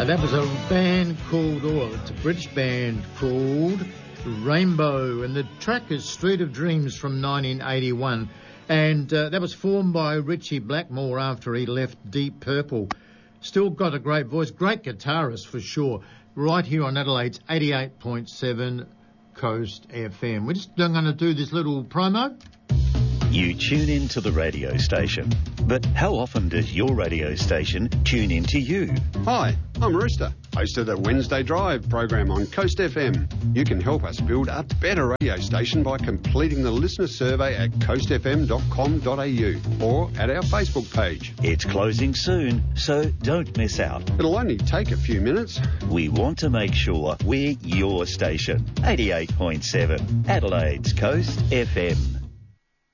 That was a band called, it's a British band called Rainbow, and the track is Street of Dreams from 1981. And that was formed by Richie Blackmore after he left Deep Purple. Still got a great voice, great guitarist for sure. Right here on Adelaide's 88.7 Coast FM. We're just going to do this little promo. You tune in to the radio station, but how often does your radio station tune in to you? Hi, I'm Rooster, host of the Wednesday Drive program on Coast FM. You can help us build a better radio station by completing the listener survey at coastfm.com.au or at our Facebook page. It's closing soon, so don't miss out. It'll only take a few minutes. We want to make sure we're your station. 88.7 Adelaide's Coast FM.